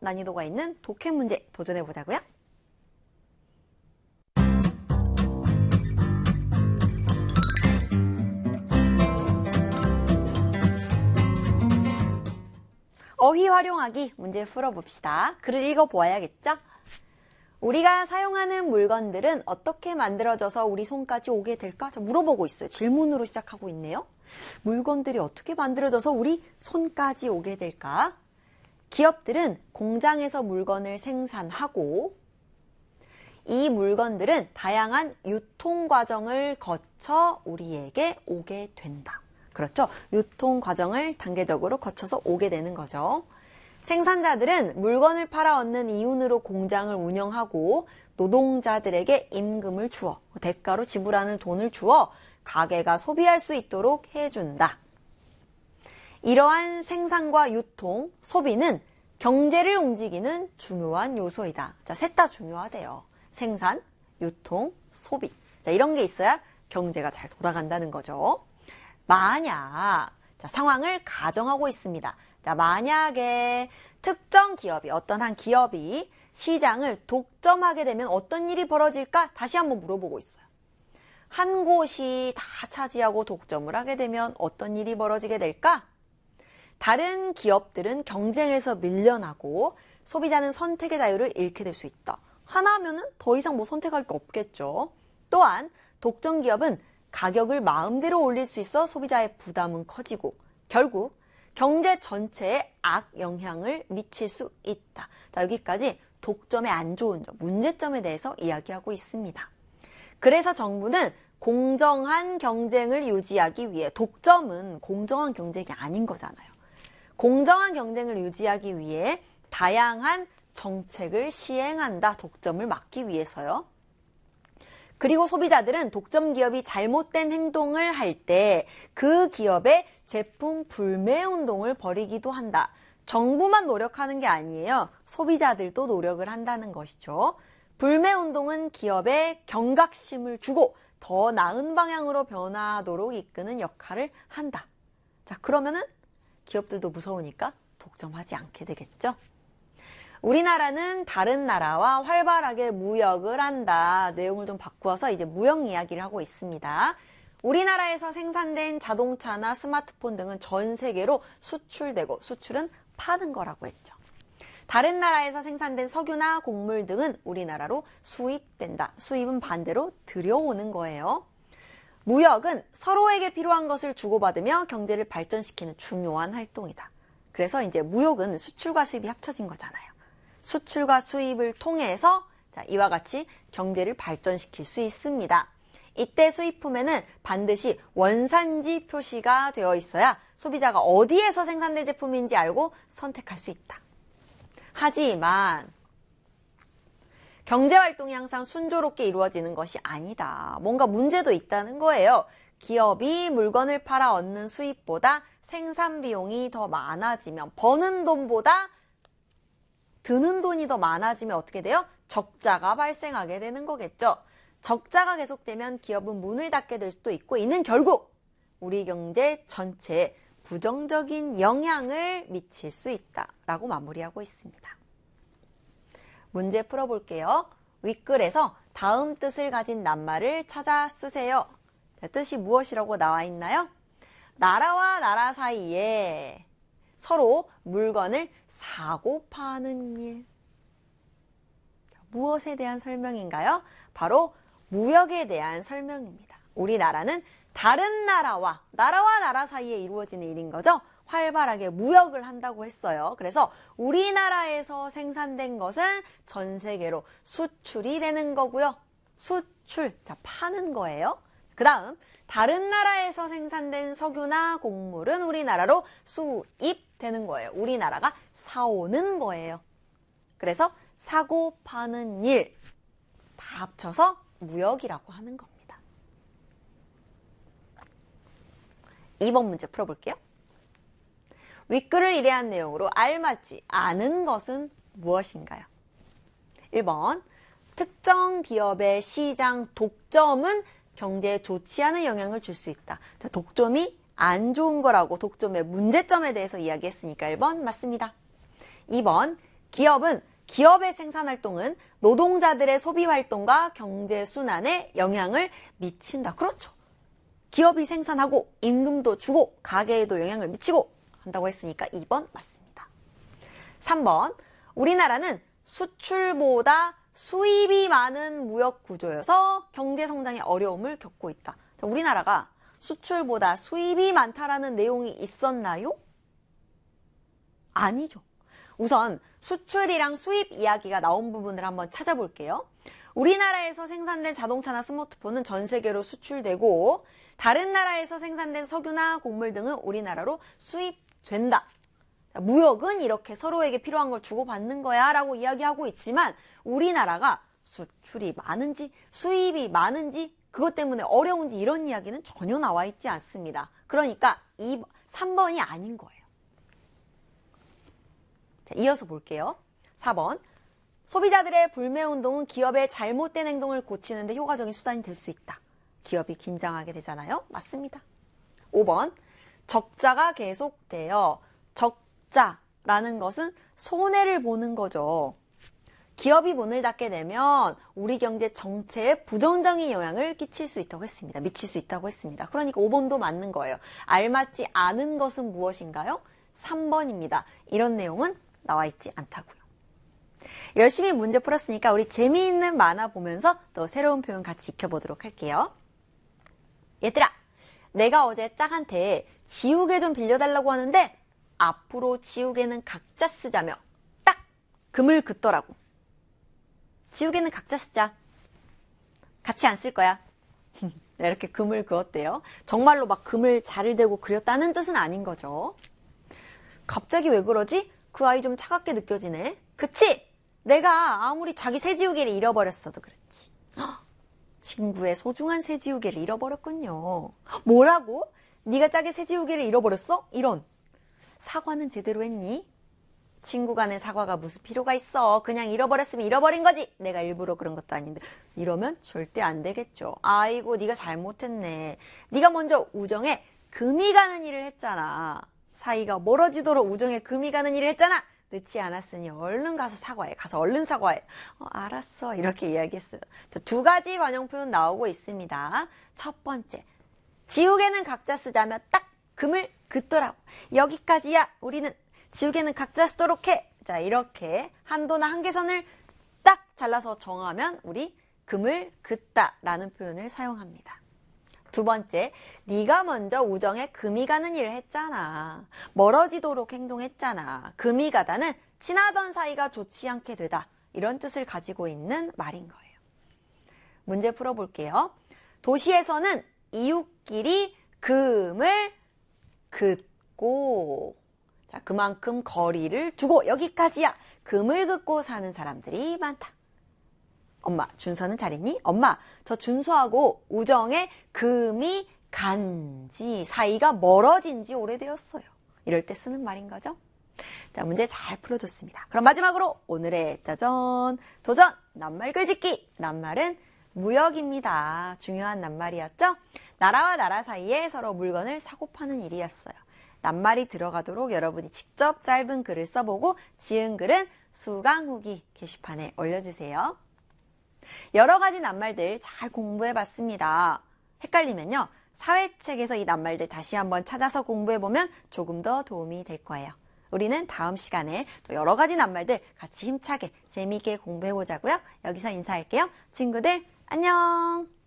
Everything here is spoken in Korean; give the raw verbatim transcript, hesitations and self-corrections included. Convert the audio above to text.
난이도가 있는 독해 문제 도전해 보자고요. 어휘 활용하기 문제 풀어봅시다. 글을 읽어보아야겠죠? 우리가 사용하는 물건들은 어떻게 만들어져서 우리 손까지 오게 될까? 저 물어보고 있어요. 질문으로 시작하고 있네요. 물건들이 어떻게 만들어져서 우리 손까지 오게 될까? 기업들은 공장에서 물건을 생산하고 이 물건들은 다양한 유통 과정을 거쳐 우리에게 오게 된다. 그렇죠? 유통 과정을 단계적으로 거쳐서 오게 되는 거죠. 생산자들은 물건을 팔아 얻는 이윤으로 공장을 운영하고 노동자들에게 임금을 주어 대가로 지불하는 돈을 주어 가게가 소비할 수 있도록 해준다. 이러한 생산과 유통, 소비는 경제를 움직이는 중요한 요소이다. 자, 셋 다 중요하대요. 생산, 유통, 소비. 자, 이런 게 있어야 경제가 잘 돌아간다는 거죠. 만약, 자, 상황을 가정하고 있습니다. 자, 만약에 특정 기업이, 어떤 한 기업이 시장을 독점하게 되면 어떤 일이 벌어질까? 다시 한번 물어보고 있어요. 한 곳이 다 차지하고 독점을 하게 되면 어떤 일이 벌어지게 될까? 다른 기업들은 경쟁에서 밀려나고 소비자는 선택의 자유를 잃게 될 수 있다. 하나면은 더 이상 뭐 선택할 게 없겠죠. 또한 독점 기업은 가격을 마음대로 올릴 수 있어 소비자의 부담은 커지고 결국 경제 전체에 악영향을 미칠 수 있다. 자, 여기까지 독점의 안 좋은 점, 문제점에 대해서 이야기하고 있습니다. 그래서 정부는 공정한 경쟁을 유지하기 위해, 독점은 공정한 경쟁이 아닌 거잖아요. 공정한 경쟁을 유지하기 위해 다양한 정책을 시행한다. 독점을 막기 위해서요. 그리고 소비자들은 독점 기업이 잘못된 행동을 할 때 그 기업의 제품 불매 운동을 벌이기도 한다. 정부만 노력하는 게 아니에요. 소비자들도 노력을 한다는 것이죠. 불매 운동은 기업에 경각심을 주고 더 나은 방향으로 변화하도록 이끄는 역할을 한다. 자, 그러면은 기업들도 무서우니까 독점하지 않게 되겠죠. 우리나라는 다른 나라와 활발하게 무역을 한다. 내용을 좀 바꾸어서 이제 무역 이야기를 하고 있습니다. 우리나라에서 생산된 자동차나 스마트폰 등은 전 세계로 수출되고, 수출은 파는 거라고 했죠. 다른 나라에서 생산된 석유나 곡물 등은 우리나라로 수입된다. 수입은 반대로 들여오는 거예요. 무역은 서로에게 필요한 것을 주고받으며 경제를 발전시키는 중요한 활동이다. 그래서 이제 무역은 수출과 수입이 합쳐진 거잖아요. 수출과 수입을 통해서 자, 이와 같이 경제를 발전시킬 수 있습니다. 이때 수입품에는 반드시 원산지 표시가 되어 있어야 소비자가 어디에서 생산된 제품인지 알고 선택할 수 있다. 하지만 경제활동이 항상 순조롭게 이루어지는 것이 아니다. 뭔가 문제도 있다는 거예요. 기업이 물건을 팔아 얻는 수입보다 생산 비용이 더 많아지면, 버는 돈보다 드는 돈이 더 많아지면 어떻게 돼요? 적자가 발생하게 되는 거겠죠. 적자가 계속되면 기업은 문을 닫게 될 수도 있고, 이는 결국 우리 경제 전체에 부정적인 영향을 미칠 수 있다라고 마무리하고 있습니다. 문제 풀어볼게요. 윗글에서 다음 뜻을 가진 낱말을 찾아 쓰세요. 자, 뜻이 무엇이라고 나와 있나요? 나라와 나라 사이에 서로 물건을 사고 파는 일. 자, 무엇에 대한 설명인가요? 바로 무역에 대한 설명입니다. 우리나라는 다른 나라와, 나라와 나라 사이에 이루어지는 일인 거죠. 활발하게 무역을 한다고 했어요. 그래서 우리나라에서 생산된 것은 전 세계로 수출이 되는 거고요. 수출, 자, 파는 거예요. 그 다음, 다른 나라에서 생산된 석유나 곡물은 우리나라로 수입되는 거예요. 우리나라가 사오는 거예요. 그래서 사고 파는 일, 다 합쳐서 무역이라고 하는 겁니다. 이 번 문제 풀어볼게요. 윗글을 이해한 내용으로 알맞지 않은 것은 무엇인가요? 일 번, 특정 기업의 시장 독점은 경제에 좋지 않은 영향을 줄 수 있다. 자, 독점이 안 좋은 거라고 독점의 문제점에 대해서 이야기했으니까 일 번 맞습니다. 이 번, 기업은 기업의 생산활동은 노동자들의 소비활동과 경제순환에 영향을 미친다. 그렇죠. 기업이 생산하고 임금도 주고 가계에도 영향을 미치고 한다고 했으니까 이 번 맞습니다. 삼 번 우리나라는 수출보다 수입이 많은 무역 구조여서 경제성장에 어려움을 겪고 있다. 우리나라가 수출보다 수입이 많다라는 내용이 있었나요? 아니죠. 우선 수출이랑 수입 이야기가 나온 부분을 한번 찾아볼게요. 우리나라에서 생산된 자동차나 스마트폰은 전 세계로 수출되고 다른 나라에서 생산된 석유나 곡물 등은 우리나라로 수입된다. 무역은 이렇게 서로에게 필요한 걸 주고받는 거야 라고 이야기하고 있지만 우리나라가 수출이 많은지 수입이 많은지 그것 때문에 어려운지 이런 이야기는 전혀 나와 있지 않습니다. 그러니까 이 번, 삼 번이 아닌 거예요. 자, 이어서 볼게요. 사 번 소비자들의 불매운동은 기업의 잘못된 행동을 고치는 데 효과적인 수단이 될 수 있다. 기업이 긴장하게 되잖아요. 맞습니다. 오 번 적자가 계속되어 적자라는 것은 손해를 보는 거죠. 기업이 문을 닫게 되면 우리 경제 전체에 부정적인 영향을 끼칠 수 있다고 했습니다. 미칠 수 있다고 했습니다. 그러니까 오 번도 맞는 거예요. 알맞지 않은 것은 무엇인가요? 삼 번입니다. 이런 내용은 나와 있지 않다고요. 열심히 문제 풀었으니까 우리 재미있는 만화 보면서 또 새로운 표현 같이 익혀보도록 할게요. 얘들아, 내가 어제 짝한테 지우개 좀 빌려달라고 하는데 앞으로 지우개는 각자 쓰자며 딱 금을 긋더라고. 지우개는 각자 쓰자. 같이 안 쓸 거야. 이렇게 금을 그었대요. 정말로 막 금을 자를 대고 그렸다는 뜻은 아닌 거죠. 갑자기 왜 그러지? 그 아이 좀 차갑게 느껴지네. 그치? 내가 아무리 자기 새지우개를 잃어버렸어도 그렇지. 친구의 소중한 새지우개를 잃어버렸군요. 뭐라고? 네가 짝의 새지우개를 잃어버렸어? 이런. 사과는 제대로 했니? 친구 간의 사과가 무슨 필요가 있어. 그냥 잃어버렸으면 잃어버린 거지. 내가 일부러 그런 것도 아닌데. 이러면 절대 안 되겠죠. 아이고 네가 잘못했네. 네가 먼저 우정에 금이 가는 일을 했잖아. 사이가 멀어지도록 우정에 금이 가는 일을 했잖아. 늦지 않았으니 얼른 가서 사과해. 가서 얼른 사과해. 어, 알았어. 이렇게 이야기했어요. 두 가지 관용 표현 나오고 있습니다. 첫 번째. 지우개는 각자 쓰자며 딱 금을 긋더라고. 여기까지야. 우리는 지우개는 각자 쓰도록 해. 자, 이렇게 한도나 한계선을 딱 잘라서 정하면 우리 금을 긋다라는 표현을 사용합니다. 두 번째, 네가 먼저 우정에 금이 가는 일을 했잖아. 멀어지도록 행동했잖아. 금이 가다는 친하던 사이가 좋지 않게 되다. 이런 뜻을 가지고 있는 말인 거예요. 문제 풀어볼게요. 도시에서는 이웃끼리 금을 긋고 자, 그만큼 거리를 두고 여기까지야. 금을 긋고 사는 사람들이 많다. 엄마, 준서는 잘했니? 엄마, 저 준서하고 우정에 금이 간지, 사이가 멀어진 지 오래되었어요. 이럴 때 쓰는 말인 거죠. 자, 문제 잘 풀어줬습니다. 그럼 마지막으로 오늘의 짜잔, 도전, 낱말 글짓기. 낱말은 무역입니다. 중요한 낱말이었죠? 나라와 나라 사이에 서로 물건을 사고 파는 일이었어요. 낱말이 들어가도록 여러분이 직접 짧은 글을 써보고 지은 글은 수강 후기 게시판에 올려주세요. 여러 가지 낱말들 잘 공부해봤습니다. 헷갈리면요. 사회책에서 이 낱말들 다시 한번 찾아서 공부해보면 조금 더 도움이 될 거예요. 우리는 다음 시간에 또 여러 가지 낱말들 같이 힘차게 재미있게 공부해보자고요. 여기서 인사할게요. 친구들 안녕.